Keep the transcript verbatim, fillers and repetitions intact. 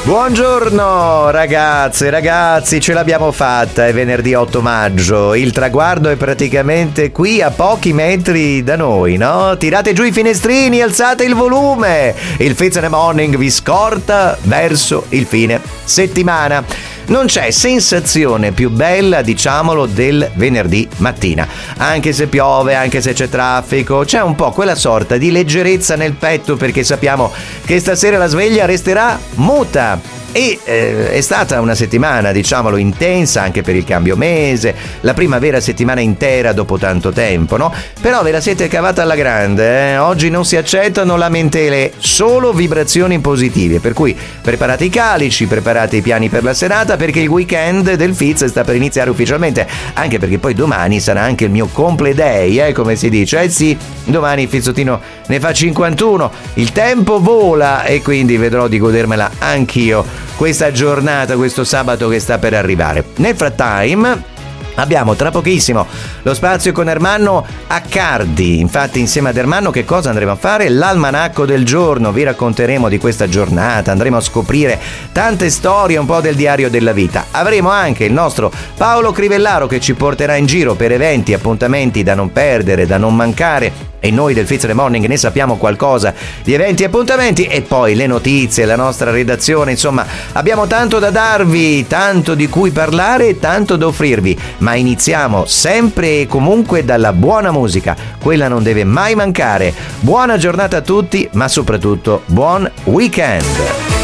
Buongiorno ragazze e ragazzi, ce l'abbiamo fatta, è venerdì otto maggio, il traguardo è praticamente qui a pochi metri da noi, no? Tirate giù i finestrini, alzate il volume, il Fizz and the Morning vi scorta verso il fine settimana. Non c'è sensazione più bella, diciamolo, del venerdì mattina. Anche se piove, anche se c'è traffico, c'è un po' quella sorta di leggerezza nel petto perché sappiamo che stasera la sveglia resterà muta. E eh, è stata una settimana, diciamolo, intensa anche per il cambio mese, la prima vera settimana intera dopo tanto tempo, no? Però ve la siete cavata alla grande, eh? Oggi non si accettano lamentele, solo vibrazioni positive, per cui preparate i calici, preparate i piani per la serata perché il weekend del Fizz sta per iniziare ufficialmente, anche perché poi domani sarà anche il mio compleday, eh, come si dice, eh sì, domani il Fizzottino ne fa cinquantuno, il tempo vola e quindi vedrò di godermela anch'io questa giornata, questo sabato che sta per arrivare. Nel frattempo abbiamo tra pochissimo lo spazio con Ermanno Accardi. Infatti insieme ad Ermanno che cosa andremo a fare? L'almanacco del giorno, vi racconteremo di questa giornata, andremo a scoprire tante storie, un po' del diario della vita. Avremo anche il nostro Paolo Crivellaro che ci porterà in giro per eventi, appuntamenti da non perdere, da non mancare. E noi del Fizz and the Morning ne sappiamo qualcosa di eventi e appuntamenti, e poi le notizie, la nostra redazione, insomma abbiamo tanto da darvi, tanto di cui parlare e tanto da offrirvi, ma iniziamo sempre e comunque dalla buona musica, quella non deve mai mancare. Buona giornata a tutti, ma soprattutto buon weekend.